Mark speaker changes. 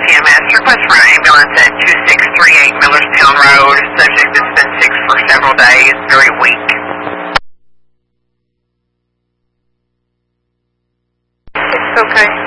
Speaker 1: TMS. Request for an ambulance at 2638 Millerstown Road. Subject has been sick for several days, very weak.
Speaker 2: It's okay.